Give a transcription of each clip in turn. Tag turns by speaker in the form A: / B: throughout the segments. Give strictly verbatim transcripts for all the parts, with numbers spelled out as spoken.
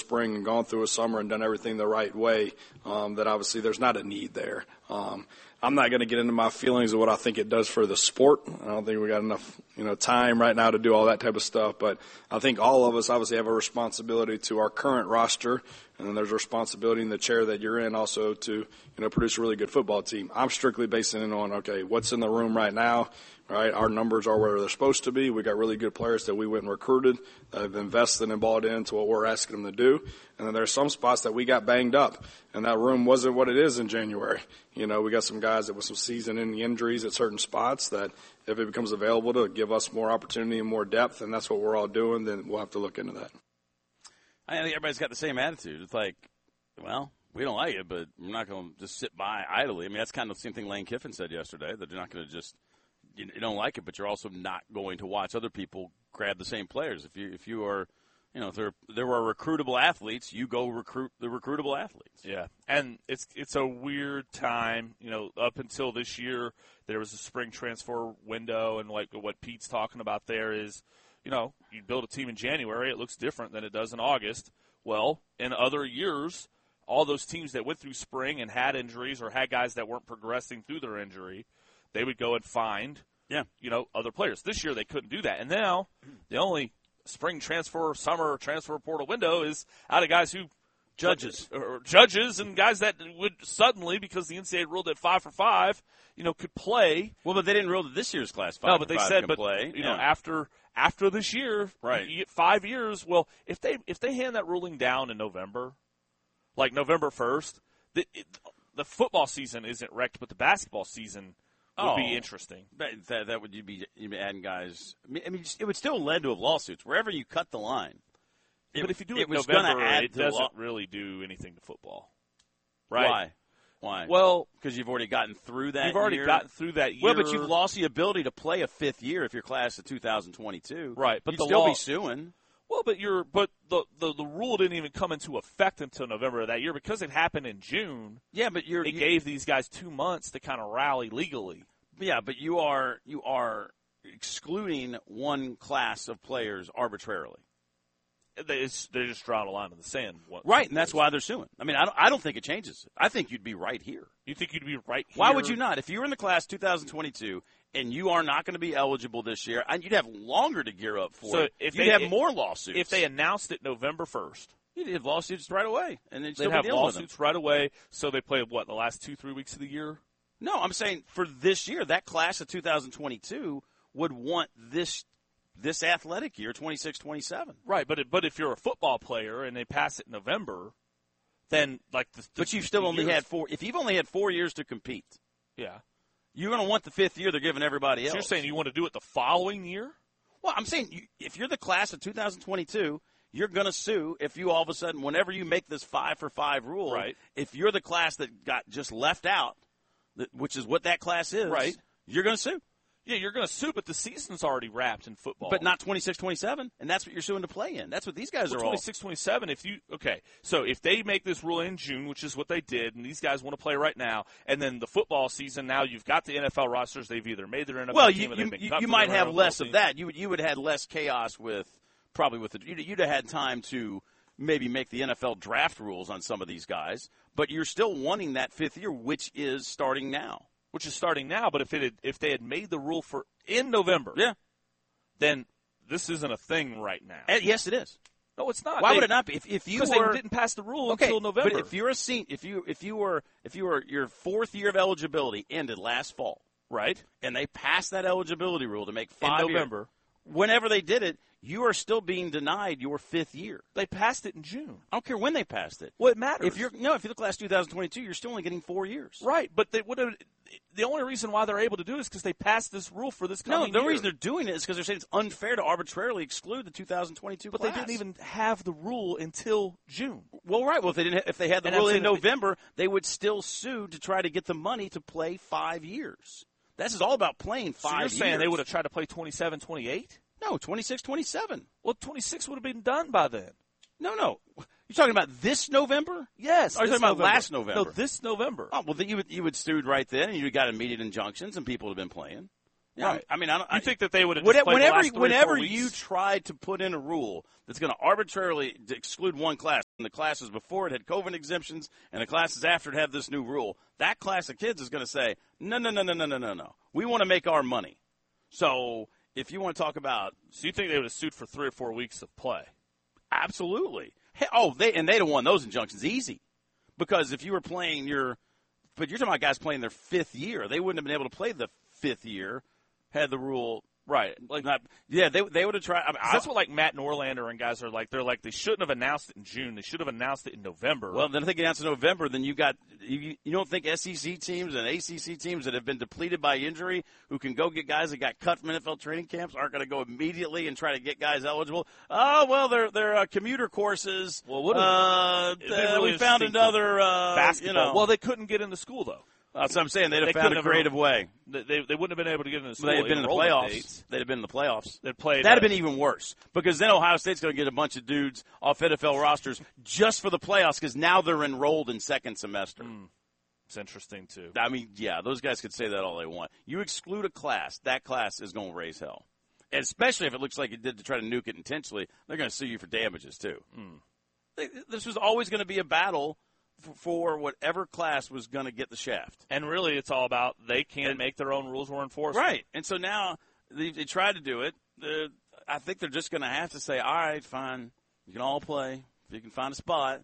A: spring and gone through a summer and done everything the right way, um, that obviously there's not a need there. Um, I'm not going to get into my feelings of what I think it does for the sport. I don't think we got enough, you know, time right now to do all that type of stuff. But I think all of us obviously have a responsibility to our current roster, and then there's a responsibility in the chair that you're in also to, you know, produce a really good football team. I'm strictly basing it on, okay, what's in the room right now, right? Our numbers are where they're supposed to be. We got really good players that we went and recruited, that have invested and bought into what we're asking them to do. And then there's some spots that we got banged up, and that room wasn't what it is in January. You know, we got some guys that with some season-ending injuries at certain spots that if it becomes available to give us more opportunity and more depth, and that's what we're all doing, then we'll have to look into that.
B: I think everybody's got the same attitude. It's like, well, we don't like it, but we're not going to just sit by idly. I mean, that's kind of the same thing Lane Kiffin said yesterday, that you're not going to just – you don't like it, but you're also not going to watch other people grab the same players. If you if you are – you know, if there, there were recruitable athletes, you go recruit the recruitable athletes.
C: Yeah, and it's it's a weird time. You know, up until this year, there was a spring transfer window, and like what Pete's talking about there is, you know, you build a team in January, it looks different than it does in August. Well, in other years, all those teams that went through spring and had injuries or had guys that weren't progressing through their injury, they would go and find,
B: yeah,
C: you know, other players. This year they couldn't do that, and now the only spring transfer, summer transfer portal window is out of guys who
B: judges
C: or judges and guys that would suddenly, because the N C double A ruled that five for five, you know, could play.
B: Well, but they didn't rule that this year's class five.
C: No, but they said, but
B: play.
C: you
B: yeah.
C: know, after after this year,
B: right?
C: You get five years. Well, if they if they hand that ruling down in November, like November first, the it, the football season isn't wrecked, but the basketball season would
B: oh,
C: be interesting.
B: That, that, that would you be, you'd be adding guys. I mean, I mean, it would still lead to lawsuits wherever you cut the line.
C: It, but if you do
B: it,
C: it in
B: was
C: November,
B: add
C: it doesn't
B: law-
C: really do anything to football, right?
B: Why? Why?
C: Well,
B: because you've already gotten through that.
C: You've already
B: year.
C: gotten through that year.
B: Well, but you've lost the ability to play a fifth year if you're class of two thousand twenty-two.
C: Right, but
B: you'd
C: the
B: still
C: law,
B: be suing.
C: Well, but you're but the, the the rule didn't even come into effect until November of that year because it happened in June.
B: Yeah, but you're
C: it
B: you,
C: gave these guys two months to kind of rally legally.
B: Yeah, but you are you are excluding one class of players arbitrarily.
C: They they just draw a line in the sand.
B: Right, and that's why they're suing. I mean, I don't, I don't think it changes it. I think you'd be right here.
C: You think you'd be right here?
B: Why would you not? If you were in the class two thousand twenty-two and you are not going to be eligible this year, and you'd have longer to gear up for
C: so
B: it,
C: if
B: you'd
C: they,
B: have
C: if,
B: more lawsuits.
C: If they announced it November first.
B: You'd have lawsuits right away. And they'd,
C: they'd have lawsuits right away, so they play, what, the last two, three weeks of the year?
B: No, I'm saying for this year, that class of two thousand twenty-two would want this this athletic year, twenty-six twenty-seven.
C: Right, but it, but if you're a football player and they pass it in November, then like the, the
B: But you've still only
C: years,
B: had four. If you've only had four years to compete,
C: yeah,
B: you're going to want the fifth year they're giving everybody else.
C: So you're saying you want to do it the following year?
B: Well, I'm saying you, if you're the class of two thousand twenty-two, you're going to sue if you all of a sudden, whenever you make this five for five rule,
C: right.
B: If you're the class that got just left out, which is what that class is,
C: right.
B: You're going to sue.
C: Yeah, you're going to sue, but the season's already wrapped in football.
B: But not twenty-six twenty-seven, and that's what you're suing to play in. That's what these guys
C: well,
B: are all.
C: twenty-six twenty-seven, if you – okay, so if they make this rule in June, which is what they did, and these guys want to play right now, and then the football season, now you've got the N F L rosters. They've either made their N F L
B: well,
C: team
B: you,
C: or they've
B: you,
C: been
B: you,
C: cut
B: you
C: from
B: might
C: their
B: have
C: N F L
B: less
C: team.
B: of that. You would, you would have had less chaos with – probably with the – you'd have had time to maybe make the N F L draft rules on some of these guys, but you're still wanting that fifth year, which is starting now.
C: Which is starting now, but if it had, if they had made the rule for in November,
B: yeah,
C: then this isn't a thing right now.
B: And yes, it is.
C: No, it's not.
B: Why
C: they,
B: would it not be? If, if you
C: because
B: were,
C: they didn't pass the rule
B: okay,
C: until November.
B: But if you're a senior, if you if you were if you were your fourth year of eligibility ended last fall,
C: right,
B: and they passed that eligibility rule to make five
C: in November,
B: year, whenever they did it, you are still being denied your fifth year.
C: They passed it in June.
B: I don't care when they passed it.
C: Well, it matters.
B: If you're no, if you're the class two thousand twenty-two, you're still only getting four years.
C: Right, but they would have. The only reason why they're able to do it is because they passed this rule for this coming year.
B: No, the only reason they're doing it is because they're saying it's unfair to arbitrarily exclude the two thousand twenty-two
C: but
B: class.
C: But they didn't even have the rule until June.
B: Well, right. Well, if they didn't, if they had the
C: and
B: rule in November, they, they would still sue to try to get the money to play five years. This is all about playing five
C: so you're
B: years.
C: You're saying they would have tried to play twenty-seven, twenty-eight?
B: No, twenty-six, twenty-seven.
C: Well, twenty-six would have been done by then.
B: No, no. You're talking about this November?
C: Yes.
B: Or are you talking
C: November.
B: about last November?
C: No, this November.
B: Oh, well, then you would you would sued right then, and you got immediate injunctions, and people would have been playing. Yeah,
C: right.
B: I mean, I don't.
C: You
B: I,
C: think that they would have
B: whenever,
C: played the
B: whenever,
C: last three,
B: whenever
C: four weeks?
B: you try to put in a rule that's going to arbitrarily exclude one class, and the classes before it had COVID exemptions, and the classes after it have this new rule, that class of kids is going to say, no, no, no, no, no, no, no, no. We want to make our money. So if you want to talk about,
C: so you think they would have sued for three or four weeks of play?
B: absolutely. Hey, oh, they and they'd have won those injunctions easy, because if you were playing your, but you're talking about guys playing their fifth year, they wouldn't have been able to play the fifth year had the rule. Right. Like not, yeah, they they would have tried. I mean,
C: that's what like Matt Norlander and guys are like. They're like they shouldn't have announced it in June. They should have announced it in November.
B: Well, then I think it announced in November. Then you got you, you don't think S E C teams and A C C teams that have been depleted by injury, who can go get guys that got cut from N F L training camps, aren't going to go immediately and try to get guys eligible? Oh well, they're they're uh, commuter courses.
C: Well, what
B: uh,
C: really
B: we found another uh,
C: basketball.
B: You know.
C: Well, they couldn't get into school though.
B: That's what I'm saying. They'd have
C: They
B: found a
C: couldn't have-
B: creative way.
C: They, they they wouldn't have been able to get into school.
B: They'd have been in the
C: enrollment
B: playoffs.
C: dates.
B: They'd have been in the playoffs.
C: They'd played.
B: That'd
C: uh,
B: have been even worse, because then Ohio State's going to get a bunch of dudes off N F L rosters just for the playoffs, because now they're enrolled in second semester.
C: Mm, it's interesting too.
B: I mean, yeah, those guys could say that all they want. You exclude a class, that class is going to raise hell. And especially if it looks like it did to try to nuke it intentionally, they're going to sue you for damages too.
C: Mm.
B: This was always going to be a battle for whatever class was going to get the shaft.
C: And really, it's all about they can't
B: And-
C: make their own rules or enforce
B: Right. And so now they, they tried to do it. Uh, I think they're just going to have to say, all right, fine, you can all play if you can find a spot.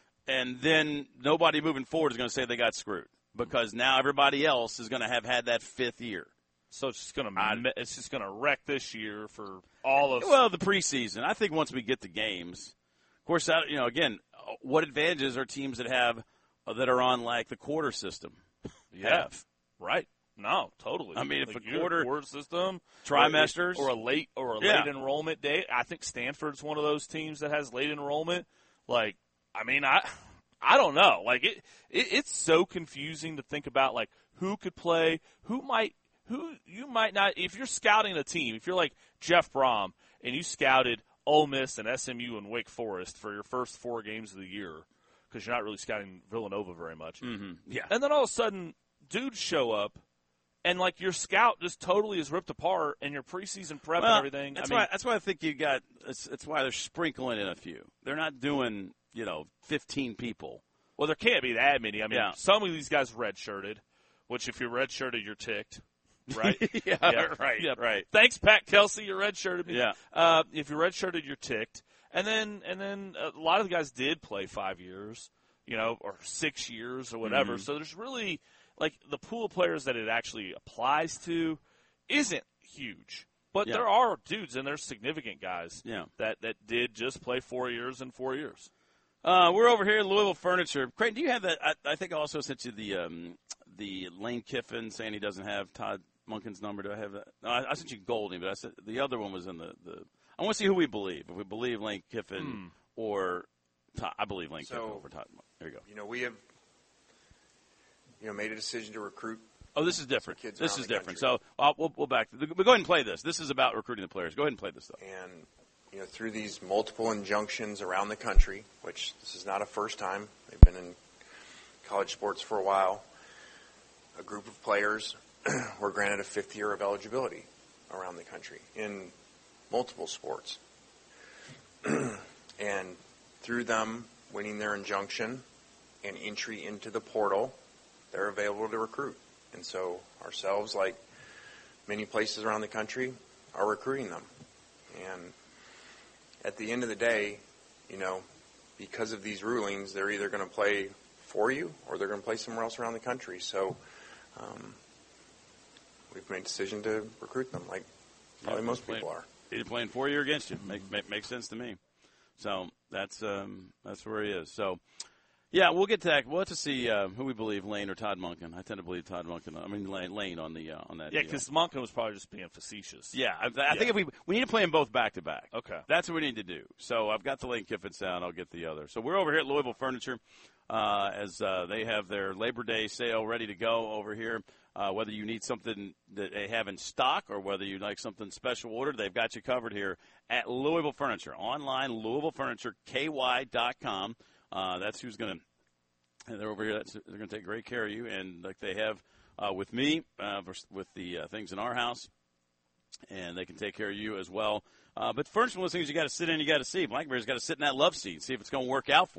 B: And then nobody moving forward is going to say they got screwed, because now everybody else is going to have had that fifth year.
C: So it's just going
B: I-
C: to it's just going to wreck this year for all of.
B: Well, the preseason. I think once we get to games, of course, that, you know, again, what advantages are teams that have uh, that are on like the quarter system
C: yeah,
B: have?
C: right. No, totally.
B: I mean, if
C: Like
B: a
C: your
B: quarter-
C: quarter system,
B: Trimesters?
C: or, or a late or a
B: Yeah.
C: late enrollment date. I think Stanford's one of those teams that has late enrollment. Like, I mean, I I don't know. Like it, it it's so confusing to think about like who could play, who might who you might not. If you're scouting a team, if you're like Jeff Brom and you scouted Ole Miss and S M U and Wake Forest for your first four games of the year, because you're not really scouting Villanova very much.
B: Mm-hmm. Yeah.
C: And then all of a sudden, dudes show up, and like your scout just totally is ripped apart, and your preseason prep
B: Well,
C: and everything.
B: That's
C: I mean,
B: why. That's why I think you got. That's, that's why they're sprinkling in a few. They're not doing, you know, fifteen people.
C: well, there can't be that many. I mean,
B: Yeah.
C: some of these guys redshirted, which if you're redshirted, you're ticked, right?
B: yeah,
C: Yeah.
B: Right.
C: Yeah.
B: Right.
C: Thanks, Pat Kelsey. You're redshirted.
B: Yeah.
C: Uh, if you're redshirted, you're ticked. And then, and then a lot of the guys did play five years, you know, or six years or whatever.
B: Mm-hmm.
C: So there's really like the pool of players that it actually applies to isn't huge. But
B: Yeah.
C: there are dudes, and there's significant guys
B: Yeah.
C: that, that did just play four years and four years.
B: Uh, we're over here in Louisville Furniture. Creighton, do you have that? I, I think I also sent you the um, the Lane Kiffin saying he doesn't have Todd Monken's number. Do I have that? No, I, I sent you Golding, but I sent, the other one was in the, the – I want to see who we believe. If we believe Lane Kiffin
C: Hmm.
B: or Todd, I believe Lane
D: So-
B: Kiffin over Todd Monken. There you go.
D: You know, we have, you know, made a decision to recruit.
B: Oh, this is different.
D: Kids
B: This
D: around
B: is
D: the
B: different.
D: country.
B: So uh, we'll, we'll back. But go ahead and play this. This is about recruiting the players. Go ahead and play this stuff.
D: And, you know, through these multiple injunctions around the country, which this is not a first time, they've been in college sports for a while, a group of players were granted a fifth year of eligibility around the country in multiple sports. And through them winning their injunction and entry into the portal, they're available to recruit. And so ourselves, like many places around the country, are recruiting them. And at the end of the day, you know, because of these rulings, they're either going to play for you or they're going to play somewhere else around the country. So um, we've made a decision to recruit them, like probably
B: Yeah,
D: most
B: playing-
D: people are.
B: Either playing for you or against you. Make, make makes sense to me. So that's um, that's where he is. So yeah, we'll get to that. We'll have to see uh, who we believe, Lane or Todd Monken. I tend to believe Todd Monken. I mean Lane, Lane on the uh, on that.
C: Yeah,
B: deal.
C: because Monken was probably just being facetious.
B: Yeah, I, I
C: Yeah.
B: think if we we need to play them both back to back.
C: Okay.
B: That's what we need to do. So I've got the Lane Kiffin sound. I'll get the other. So we're over here at Louisville Furniture uh, as uh, they have their Labor Day sale ready to go over here. Uh, whether you need something that they have in stock or whether you like something special ordered, they've got you covered here at Louisville Furniture. Online, Louisville Furniture, K Y dot com. Uh, that's who's going to. And they're over here. That's, they're going to take great care of you, and like they have uh, with me, uh, with the uh, things in our house, and they can take care of you as well. Uh, but first, one of those things you got to sit in, you got to see. Blackberry's got to sit in that love seat, see if it's going to work out for